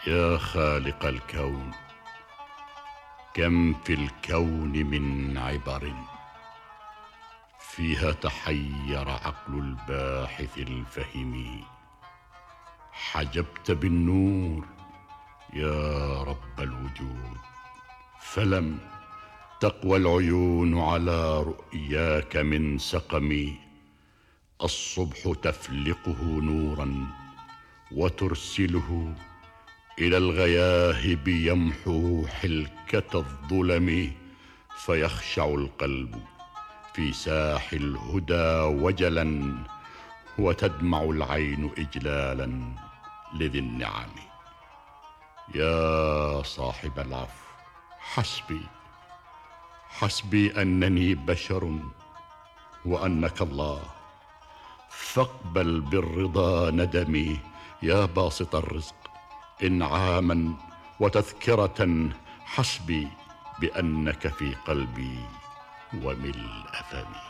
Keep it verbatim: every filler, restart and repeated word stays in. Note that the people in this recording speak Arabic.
يا خالق الكون، كم في الكون من عبر فيها تحير عقل الباحث الفهم. حجبت بالنور يا رب الوجود، فلم تقوى العيون على رؤياك من سقم. الصبح تفلقه نورا وترسله إلى الغياهب يمحو حلكة الظلم، فيخشع القلب في ساح الهدى وجلا، وتدمع العين إجلالا لذي النعم. يا صاحب العفو، حسبي حسبي أنني بشر وأنك الله، فاقبل بالرضا ندمي يا باسط الرزق إنعاما وتذكرة. حسبي بأنك في قلبي وملء فمي.